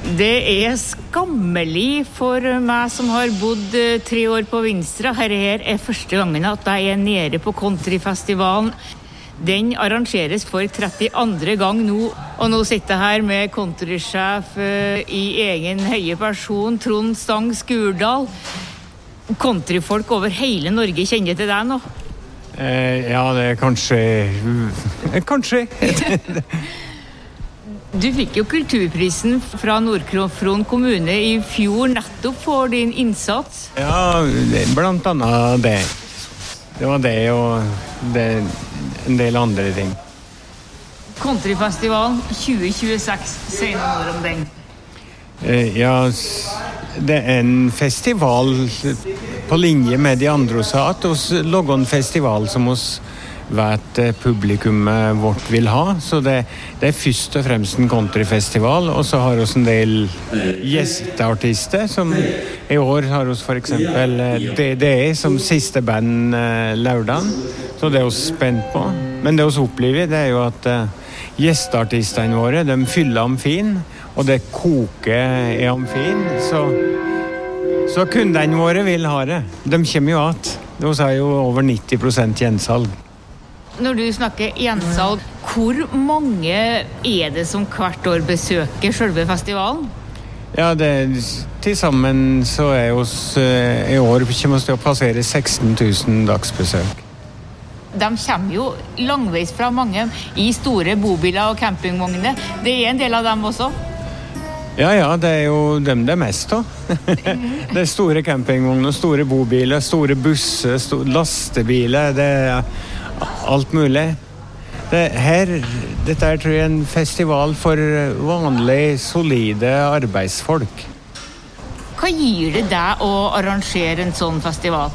Det skammelig for meg som har bodd 3 år på Vinstra. Her første gangen at jeg nede på countryfestivalen. Den arrangeres for 32. gang nå, og nå sitter jeg her med countrysjef i egen høye person, Trond Stang Skurdal. Countryfolk over hele Norge kjenner til deg nå? Ja, det kanskje. Du fikk jo kulturprisen fra Nord-Fron kommune i fjor nettopp for din innsats. Ja, blant annet det. Det var det og en del andre ting. Countryfestivalen 2026, sier noen ord om den. Ja, det en festival på linje med de andre også, at oss lager en festival som oss vet publikummet vårt vil ha, så det først og fremst en countryfestival, og så har vi en del gjesteartister, som i år har vi for eksempel DDE som siste band lørdagen, så det vi spent på. Men det vi opplever, det jo at gjesteartistene våre, de fyller amfin, og det koker i amfin, så kundene våre vil ha det. De kommer jo at. De har jo over 90% gjensalg. Når du snakker gjensalg, hvor mange det som hvert år besøker selve festivalen? Ja, til sammen så oss i år kommer vi til å passere 16 000 dagsbesøk. De kommer jo langveis fra mange i store bobiler og campingvogner. Det en del av dem også? Ja, det jo dem det mest av. Det store campingvogner, store bobiler, store busser, lastebiler, det alt mulig. Dette tror jeg en festival for vanlige, solide arbeidsfolk. Hva gir det deg å arrangere en sånn festival?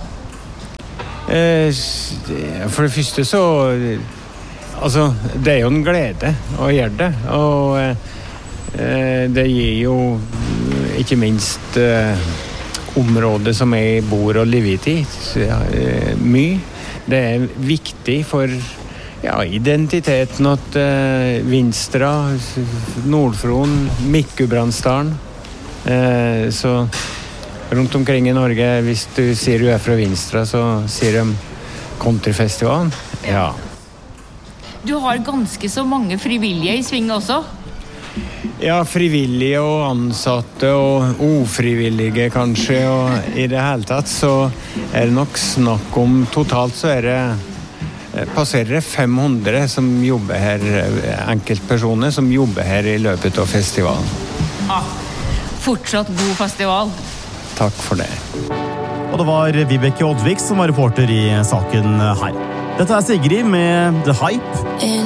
For det første så altså, det jo en glede å gjøre det, og det gir jo ikke minst området som jeg bor og lever i mye. Det viktig for identiteten at Vinstra, Nord-Fron, Midt-Gudbrandsdalen, så rundt omkring i Norge, hvis du sier du fra Vinstra, så sier de countryfestivalen. Ja. Du har ganske så mange frivillige i sving også? Ja, frivillige og ansatte og ufrivillige kanskje, og i det hele tatt så det nok snakk om, totalt så passerer det 500 som jobber her, enkeltpersoner som jobber her i løpet av festivalen. Fortsatt god festival. Takk for det. Og det var Vibeke Oddvik som var reporter i saken her. Dette Sigrid med The Hype.